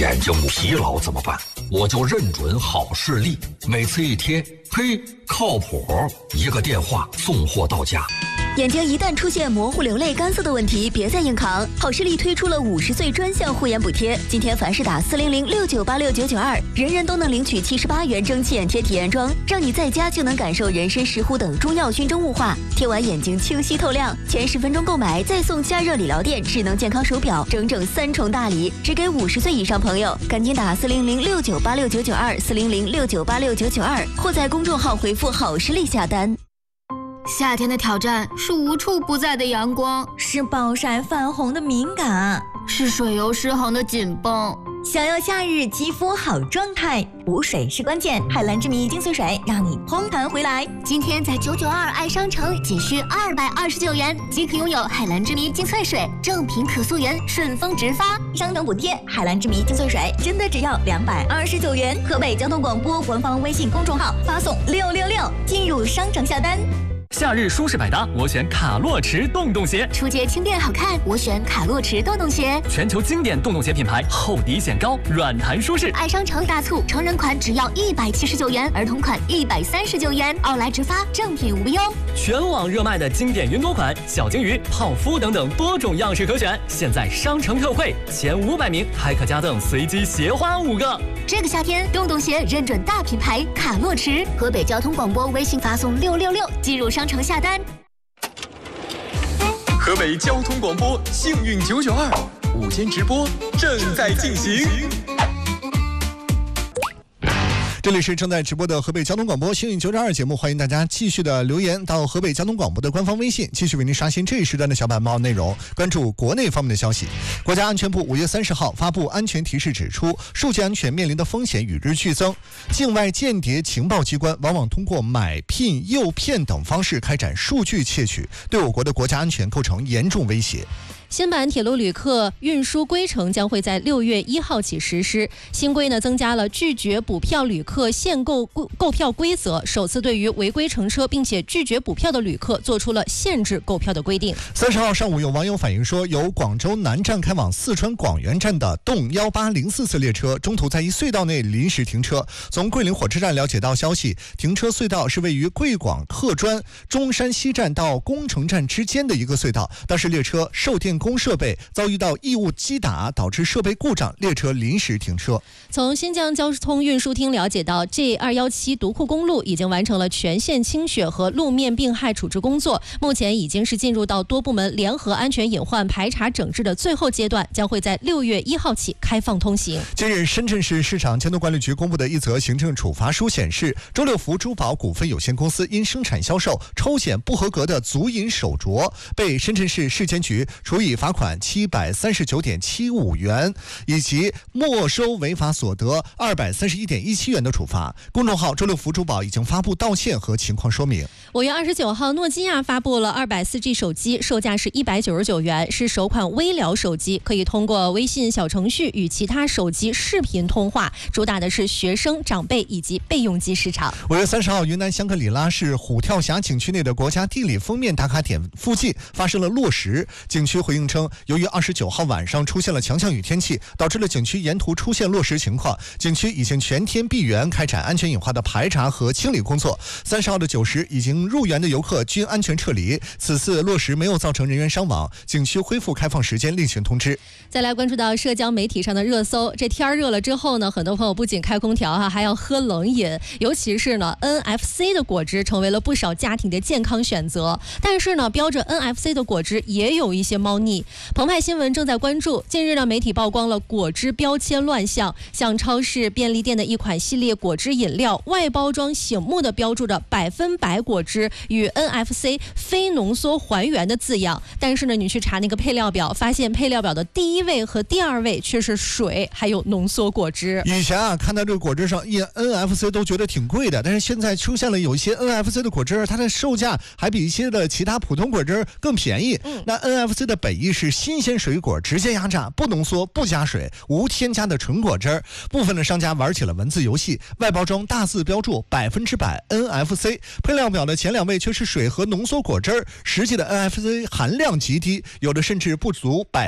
眼睛疲劳怎么办？我就认准好视力，每次一贴，嘿，靠谱，一个电话送货到家。 眼睛一旦出现模糊、流泪、干涩的问题，别再硬扛。好视力推出了50岁专项护眼补贴，今天凡是打40069869992，人人都能领取78元蒸汽眼贴体验装，让你在家就能感受人参、石斛等中药熏蒸雾化，贴完眼睛清晰透亮。前10分钟购买再送加热理疗垫、智能健康手表，整整3重大礼，只给50岁以上朋友。赶紧打400698699240069869992，或在公众号回复好视力下单。 夏天的挑战是无处不在的阳光， 是暴晒泛红的敏感， 是水油失衡的紧绷。 想要夏日肌肤好状态，补水是关键。海蓝之谜精粹水让你嘭弹回来。 今天在992爱商城仅需229元即可拥有海蓝之谜精粹水，正品可溯源，顺丰直发， 商城补贴。海蓝之谜精粹水真的只要229元。河北交通广播官方微信公众号发送666进入商城下单。 夏日舒适百搭，我选卡洛驰洞洞鞋。 出街轻便好看，我选卡洛驰洞洞鞋。 全球经典洞洞鞋品牌，厚底显高，软弹舒适。 爱商城大促，成人款只要179元，儿童款139元，奥莱直发，正品无忧。 全网热卖的经典云朵款、小金鱼、泡芙等等多种样式可选，现在商城特惠，前500名还可加赠随机鞋花5个。 这个夏天，洞洞鞋认准大品牌卡洛驰。河北交通广播微信发送666进入商城下单。 河北交通广播幸运992午间直播正在进行。 这里是正在直播的河北交通广播幸运992节目，欢迎大家继续的留言到河北交通广播的官方微信，继续为您刷新这一时段的小板报内容。关注国内方面的消息，国家安全部5月30号发布安全提示，指出数据安全面临的风险与日俱增，境外间谍情报机关往往通过买聘、诱骗等方式开展数据窃取，对我国的国家安全构成严重威胁。 新版铁路旅客运输规程将会在6月1号起实施。新规增加了拒绝补票旅客限购票规则，首次对于违规乘车并且拒绝补票的旅客做出了限制购票的规定。 30号上午，有网友反映说，由广州南站开往四川广元站的动1804次列车中途在一隧道内临时停车。从桂林火车站了解到消息，停车隧道是位于贵广客专中山西站到工程站之间的一个隧道，当时列车受电工设备遭遇到异物击打，导致设备故障，列车临时停车。 从新疆交通运输厅了解到， G217 独库公路已经完成了全线清雪和路面病害处置工作，目前已经是进入到多部门联合安全隐患排查整治的最后阶段，将会在6月1号起开放通行。 近日，深圳市市场监督管理局公布的一则行政处罚书显示，周六福珠宝股份有限公司因生产销售抽检不合格的足银手镯，被深圳市市监局处以罚款739.75元，以及没收违法所得231.17元的处罚。公众号周六福珠宝已经发布道歉和情况说明。 5月29号，诺基亚发布了240G 手机，售价是199元，是首款微聊手机，可以通过微信小程序与其他手机视频通话，主打的是学生、长辈以及备用机市场。 5月30号，云南香格里拉市虎跳峡景区内的国家地理封面打卡点附近发生了落石，景区回应称，由于29号晚上出现了强降雨天气，导致了景区沿途出现落石情况，景区已经全天闭园，开展安全隐患的排查和清理工作。30号的9时，已经入园的游客均安全撤离。此次落石没有造成人员伤亡，景区恢复开放时间另行通知。 再来关注到社交媒体上的热搜，这天热了之后呢，很多朋友不仅开空调还要喝冷饮，尤其是呢 NFC 的果汁成为了不少家庭的健康选择。但是呢，标着 NFC 的果汁也有一些猫腻。澎湃新闻正在关注，近日呢，媒体曝光了果汁标签乱象，像超市、便利店的一款系列果汁饮料，外包装醒目的标注着100%果汁与 NFC 非浓缩还原的字样，但是呢，你去查那个配料表，发现配料表的第1位和第2位却是水还有浓缩果汁。 以前看到这个果汁上印 NFC 都觉得挺贵的，但是现在出现了有一些 NFC 的果汁，它的售价还比一些的其他普通果汁更便宜。那 NFC 的本意是新鲜水果直接压榨，不浓缩不加水，无添加的纯果汁。部分的商家玩起了文字游戏，外包装大字标注100% NFC， 配料表的前2位却是水和浓缩果汁，实际的 NFC 含量极低，有的甚至不足